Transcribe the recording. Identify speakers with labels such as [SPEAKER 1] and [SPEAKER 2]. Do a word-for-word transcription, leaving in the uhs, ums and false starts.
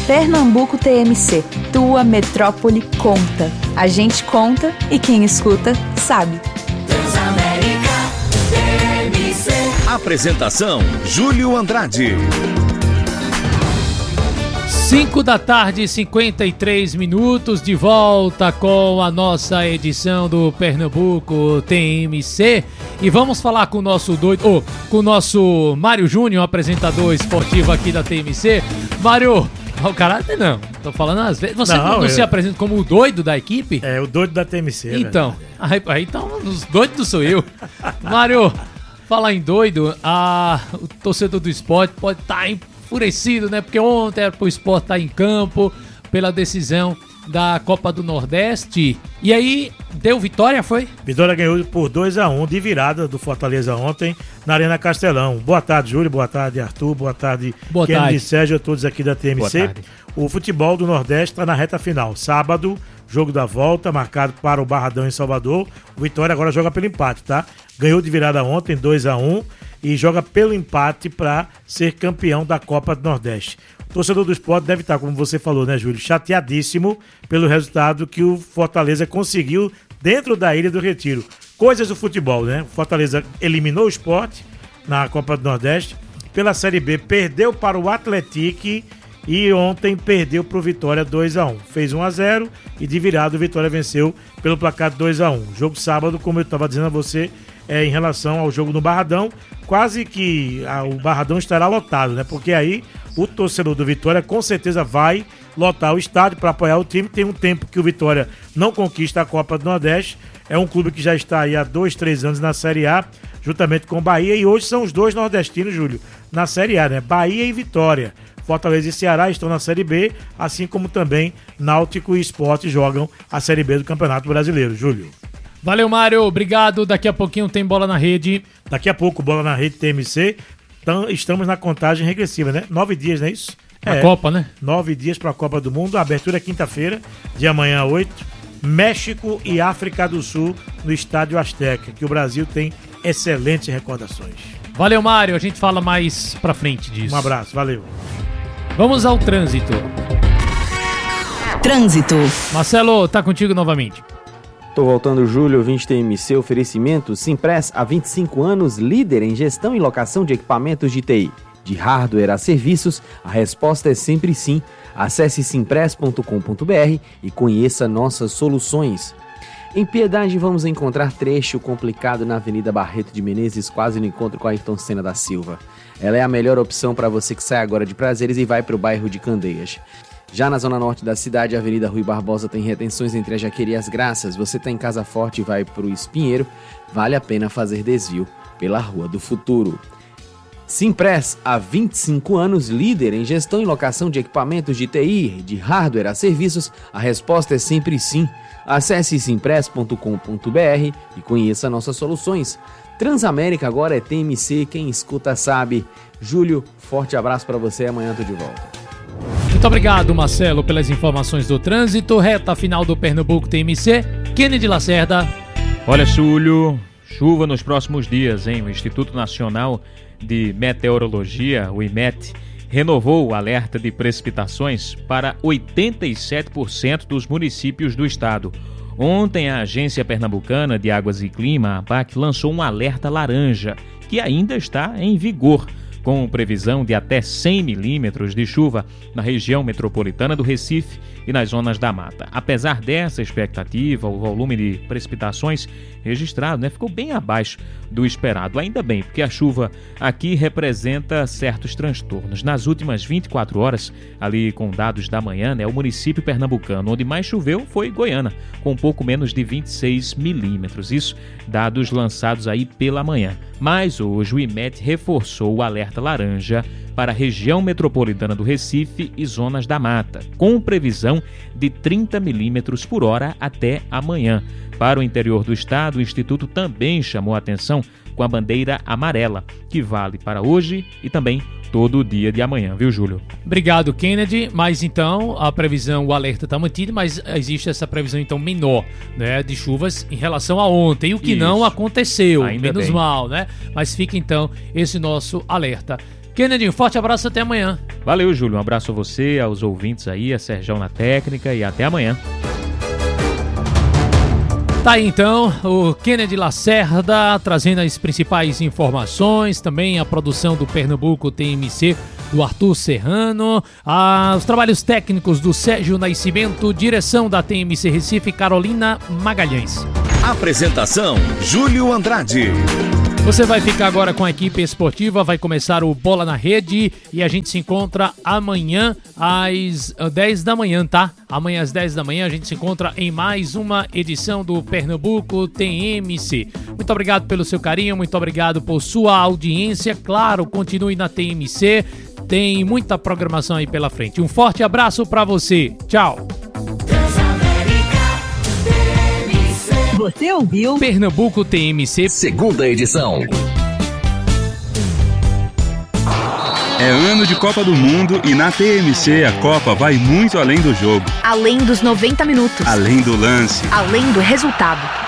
[SPEAKER 1] Pernambuco T M C, tua metrópole conta. A gente conta e quem escuta sabe.
[SPEAKER 2] Transamérica T M C.
[SPEAKER 3] Apresentação: Júlio Andrade.
[SPEAKER 4] cinco da tarde, cinquenta e três minutos, de volta com a nossa edição do Pernambuco T M C. E vamos falar com o nosso doido, oh, com o nosso Mário Júnior, apresentador esportivo aqui da T M C. Mário, o cara não, tô falando às vezes. Você não, não eu... se apresenta como o doido da equipe?
[SPEAKER 5] É, o doido da T M C.
[SPEAKER 4] Então, aí, aí então, os doidos sou eu. Mário, falar em doido, a, o torcedor do esporte pode estar tá enfurecido, né? Porque ontem era pro esporte estar tá em campo pela decisão da Copa do Nordeste. E aí, deu vitória, foi?
[SPEAKER 5] Vitória ganhou por dois a um de virada do Fortaleza ontem na Arena Castelão. Boa tarde, Júlio. Boa tarde, Arthur. Boa tarde,
[SPEAKER 4] Boa
[SPEAKER 5] Kennedy
[SPEAKER 4] tarde.
[SPEAKER 5] e Sérgio, todos aqui da T M C. O futebol do Nordeste está na reta final. Sábado, jogo da volta, marcado para o Barradão em Salvador. O Vitória agora joga pelo empate, tá? Ganhou de virada ontem, dois a um, e joga pelo empate para ser campeão da Copa do Nordeste. O torcedor do esporte deve estar, como você falou, né, Júlio, chateadíssimo pelo resultado que o Fortaleza conseguiu dentro da Ilha do Retiro. Coisas do futebol, né? O Fortaleza eliminou o Sport na Copa do Nordeste. Pela Série B, perdeu para o Atlético e ontem perdeu para o Vitória dois a um. Fez um a zero e de virada o Vitória venceu pelo placar dois a um. Jogo sábado, como eu estava dizendo a você, é, em relação ao jogo no Barradão, quase que a, o Barradão estará lotado, né? Porque aí o torcedor do Vitória com certeza vai lotar o estádio para apoiar o time. Tem um tempo que o Vitória não conquista a Copa do Nordeste. É um clube que já está aí há dois, três anos na Série A, juntamente com o Bahia. E hoje são os dois nordestinos, Júlio, na Série A, né? Bahia e Vitória. Fortaleza e Ceará estão na Série B, assim como também Náutico e Sport jogam a Série B do Campeonato Brasileiro. Júlio.
[SPEAKER 4] Valeu, Mário. Obrigado. Daqui a pouquinho tem Bola na Rede.
[SPEAKER 5] Daqui a pouco, Bola na Rede T M C. Então, estamos na contagem regressiva, né? Nove dias, não é isso?
[SPEAKER 4] A
[SPEAKER 5] é,
[SPEAKER 4] Copa, né?
[SPEAKER 5] Nove dias para a Copa do Mundo. A abertura é quinta-feira, de amanhã a oito. México e África do Sul no Estádio Azteca, que o Brasil tem excelentes recordações.
[SPEAKER 4] Valeu, Mário. A gente fala mais pra frente disso.
[SPEAKER 5] Um abraço. Valeu.
[SPEAKER 4] Vamos ao trânsito.
[SPEAKER 1] Trânsito.
[SPEAKER 4] Marcelo, tá contigo novamente.
[SPEAKER 6] Tô voltando, Júlio, vinte T M C, oferecimento Simpress, há vinte e cinco anos, líder em gestão e locação de equipamentos de T I. De hardware a serviços, a resposta é sempre sim. Acesse simpress ponto com ponto b r e conheça nossas soluções. Em Piedade, vamos encontrar trecho complicado na Avenida Barreto de Menezes, quase no encontro com a Ayrton Senna da Silva. Ela é a melhor opção para você que sai agora de Prazeres e vai para o bairro de Candeias. Já na zona norte da cidade, a Avenida Rui Barbosa tem retenções entre a Jaqueira e as Graças. Você está em Casa Forte e vai para o Espinheiro, vale a pena fazer desvio pela Rua do Futuro. Simpress, há vinte e cinco anos, líder em gestão e locação de equipamentos de T I, de hardware a serviços, a resposta é sempre sim. Acesse simpress ponto com ponto b r e conheça nossas soluções. Transamérica agora é T M C, quem escuta sabe. Júlio, forte abraço para você, amanhã tô de volta.
[SPEAKER 4] Muito obrigado, Marcelo, pelas informações do trânsito. Reta final do Pernambuco T M C. Kennedy Lacerda.
[SPEAKER 7] Olha, Júlio, chuva nos próximos dias, hein? O Instituto Nacional de Meteorologia, o I M E T, renovou o alerta de precipitações para oitenta e sete por cento dos municípios do estado. Ontem, a Agência Pernambucana de Águas e Clima, a APAC, lançou um alerta laranja, que ainda está em vigor, com previsão de até cem milímetros de chuva na região metropolitana do Recife e nas zonas da mata. Apesar dessa expectativa, o volume de precipitações registrado, né, ficou bem abaixo do esperado. Ainda bem, porque a chuva aqui representa certos transtornos. Nas últimas vinte e quatro horas, ali com dados da manhã, né, o município pernambucano onde mais choveu foi Goiânia, com um pouco menos de vinte e seis milímetros. Isso, dados lançados aí pela manhã. Mas hoje o I M E T reforçou o alerta laranja para a região metropolitana do Recife e zonas da mata, com previsão de trinta milímetros por hora até amanhã. Para o interior do estado, o Instituto também chamou a atenção com a bandeira amarela, que vale para hoje e também todo o dia de amanhã, viu, Júlio?
[SPEAKER 4] Obrigado, Kennedy. Mas então, a previsão, o alerta está mantido, mas existe essa previsão então menor, né, de chuvas em relação a ontem, o que Isso. não aconteceu, Ainda menos bem. mal, né? Mas fica então esse nosso alerta. Kennedy, um forte abraço, até amanhã.
[SPEAKER 7] Valeu, Júlio. Um abraço a você, aos ouvintes aí, a Serjão na técnica e até amanhã. Tá aí então o Kennedy Lacerda trazendo as principais informações, também a produção do Pernambuco T M C do Arthur Serrano, ah, os trabalhos técnicos do Sérgio Nascimento, direção da T M C Recife, Carolina Magalhães.
[SPEAKER 3] Apresentação, Júlio Andrade.
[SPEAKER 4] Você vai ficar agora com a equipe esportiva, vai começar o Bola na Rede e a gente se encontra amanhã às dez da manhã, tá? Amanhã às dez da manhã a gente se encontra em mais uma edição do Pernambuco T M C. Muito obrigado pelo seu carinho, muito obrigado por sua audiência. Claro, continue na T M C, tem muita programação aí pela frente. Um forte abraço pra você. Tchau.
[SPEAKER 1] Você ouviu
[SPEAKER 4] Pernambuco T M C,
[SPEAKER 3] segunda edição.
[SPEAKER 8] É ano de Copa do Mundo e na T M C a Copa vai muito além do jogo.
[SPEAKER 1] Além dos noventa minutos.
[SPEAKER 8] Além do lance.
[SPEAKER 1] Além do resultado.